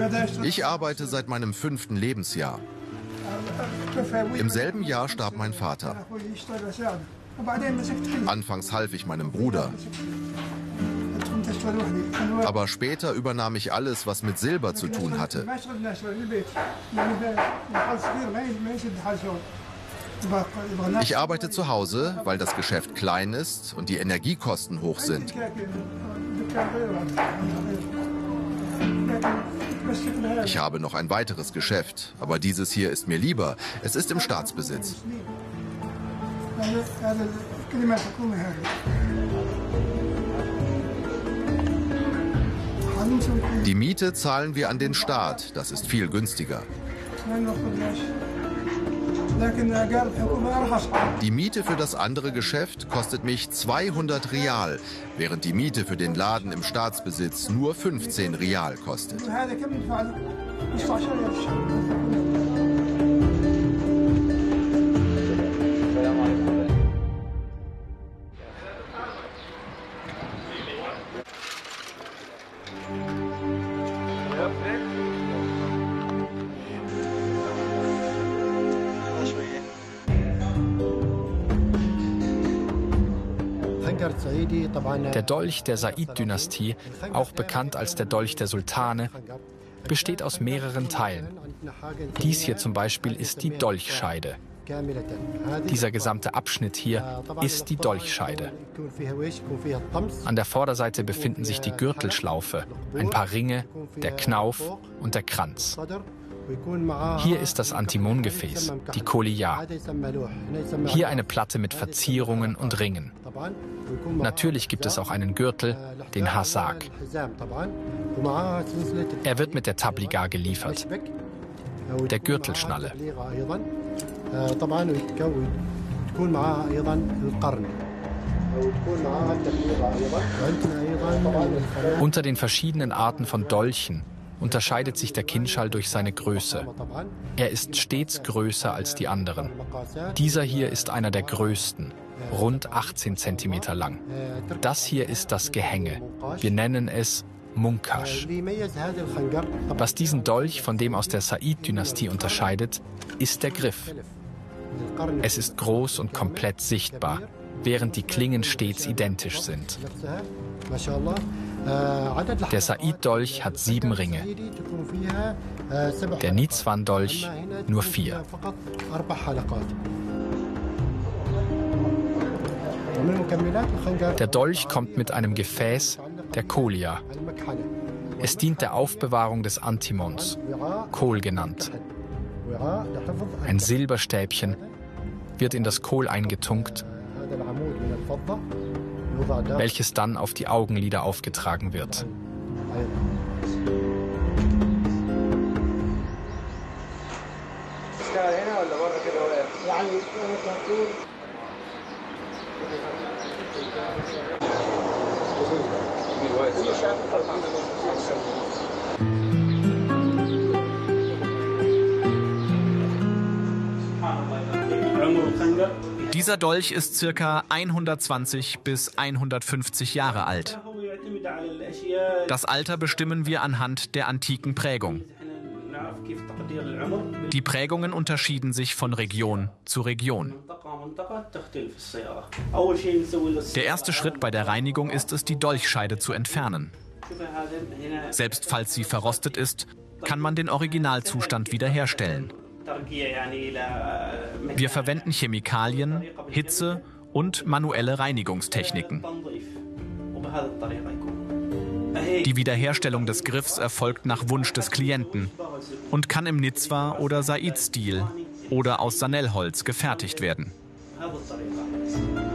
Ich arbeite seit meinem 5. Lebensjahr. Im selben Jahr starb mein Vater. Anfangs half ich meinem Bruder. Aber später übernahm ich alles, was mit Silber zu tun hatte. Ich arbeite zu Hause, weil das Geschäft klein ist und die Energiekosten hoch sind. Ich habe noch ein weiteres Geschäft, aber dieses hier ist mir lieber. Es ist im Staatsbesitz. Die Miete zahlen wir an den Staat. Das ist viel günstiger. Die Miete für das andere Geschäft kostet mich 200 Rial, während die Miete für den Laden im Staatsbesitz nur 15 Rial kostet. Der Dolch der Said-Dynastie, auch bekannt als der Dolch der Sultane, besteht aus mehreren Teilen. Dies hier zum Beispiel ist die Dolchscheide. Dieser gesamte Abschnitt hier ist die Dolchscheide. An der Vorderseite befinden sich die Gürtelschlaufe, ein paar Ringe, der Knauf und der Kranz. Hier ist das Antimongefäß, die Koliyah. Hier eine Platte mit Verzierungen und Ringen. Natürlich gibt es auch einen Gürtel, den Hasag. Er wird mit der Tabliga geliefert, der Gürtelschnalle. Unter den verschiedenen Arten von Dolchen unterscheidet sich der Kinschall durch seine Größe. Er ist stets größer als die anderen. Dieser hier ist einer der größten, rund 18 cm lang. Das hier ist das Gehänge. Wir nennen es Munkash. Was diesen Dolch von dem aus der Said-Dynastie unterscheidet, ist der Griff. Es ist groß und komplett sichtbar, während die Klingen stets identisch sind. Der Said-Dolch hat 7 Ringe, der Nizwan-Dolch nur 4. Der Dolch kommt mit einem Gefäß, der Koliyah. Es dient der Aufbewahrung des Antimons, Kohl genannt. Ein Silberstäbchen wird in das Kohl eingetunkt, welches dann auf die Augenlider aufgetragen wird. Dieser Dolch ist ca. 120 bis 150 Jahre alt. Das Alter bestimmen wir anhand der antiken Prägung. Die Prägungen unterschieden sich von Region zu Region. Der erste Schritt bei der Reinigung ist es, die Dolchscheide zu entfernen. Selbst falls sie verrostet ist, kann man den Originalzustand wiederherstellen. Wir verwenden Chemikalien, Hitze und manuelle Reinigungstechniken. Die Wiederherstellung des Griffs erfolgt nach Wunsch des Klienten und kann im Nizwa- oder Said-Stil oder aus Sanellholz gefertigt werden.